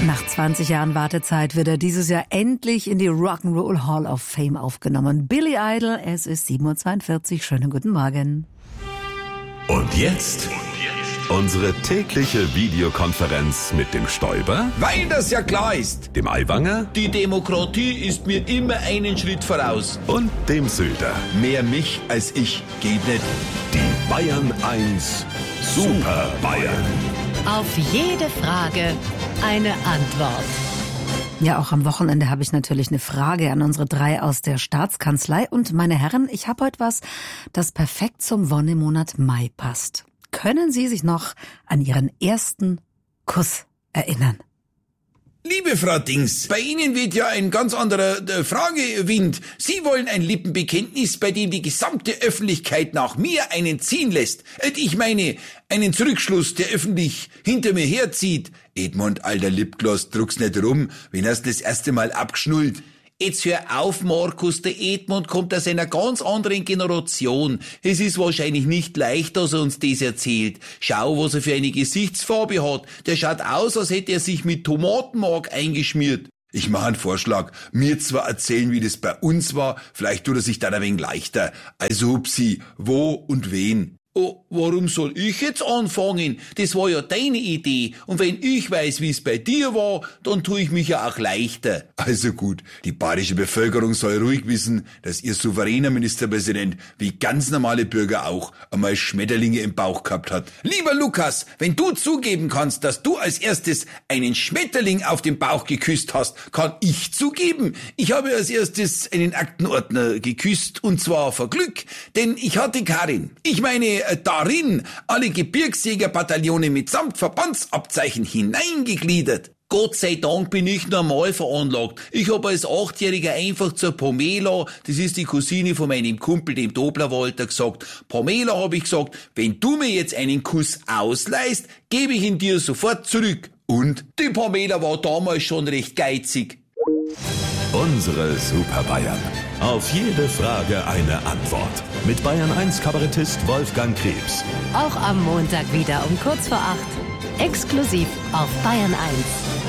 Nach 20 Jahren Wartezeit wird er dieses Jahr endlich in die Rock'n'Roll Hall of Fame aufgenommen. Billy Idol, es ist 7:42 Uhr. Schönen guten Morgen. Und jetzt unsere tägliche Videokonferenz mit dem Stoiber, Weil das ja klar ist. dem Aiwanger Die Demokratie ist mir immer einen Schritt voraus. und dem Söder. Mehr mich als ich geht nicht. Die Bayern 1 Super Bayern. Auf jede Frage eine Antwort. Ja, auch am Wochenende habe ich natürlich eine Frage an unsere 3 aus der Staatskanzlei. Und meine Herren, ich habe heute was, das perfekt zum Wonnemonat Mai passt. Können Sie sich noch an Ihren ersten Kuss erinnern? Liebe Frau Dings, bei Ihnen weht ja ein ganz anderer Fragewind. Sie wollen ein Lippenbekenntnis, bei dem die gesamte Öffentlichkeit nach mir einen ziehen lässt. Ich meine, einen Zurückschluss, der öffentlich hinter mir herzieht. Edmund, alter Lipgloss, druck's nicht rum, wenn hast das erste Mal abgeschnullt. Jetzt hör auf, Markus, der Edmund kommt aus einer ganz anderen Generation. Es ist wahrscheinlich nicht leicht, dass er uns das erzählt. Schau, was er für eine Gesichtsfarbe hat. Der schaut aus, als hätte er sich mit Tomatenmark eingeschmiert. Ich mache einen Vorschlag. Mir zwar erzählen, wie das bei uns war, vielleicht tut er sich dann ein wenig leichter. Also Hupsi, wo und wen? Oh, warum soll ich jetzt anfangen? Das war ja deine Idee. Und wenn ich weiß, wie es bei dir war, dann tue ich mich ja auch leichter. Also gut, die bayerische Bevölkerung soll ruhig wissen, dass ihr souveräner Ministerpräsident, wie ganz normale Bürger auch, einmal Schmetterlinge im Bauch gehabt hat. Lieber Lukas, wenn du zugeben kannst, dass du als erstes einen Schmetterling auf den Bauch geküsst hast, kann ich zugeben, ich habe als erstes einen Aktenordner geküsst, und zwar vor Glück, denn ich hatte Karin. Ich meine, darin alle Gebirgsjägerbataillone mitsamt Verbandsabzeichen hineingegliedert. Gott sei Dank bin ich normal veranlagt. Ich habe als 8-Jähriger einfach zur Pamela, das ist die Cousine von meinem Kumpel, dem Dobler-Walter, gesagt, Pamela, habe ich gesagt, wenn du mir jetzt einen Kuss ausleihst, gebe ich ihn dir sofort zurück. Und die Pamela war damals schon recht geizig. Unsere Super Bayern. Auf jede Frage eine Antwort. Mit Bayern 1 Kabarettist Wolfgang Krebs. Auch am Montag wieder um kurz vor 8. Exklusiv auf Bayern 1.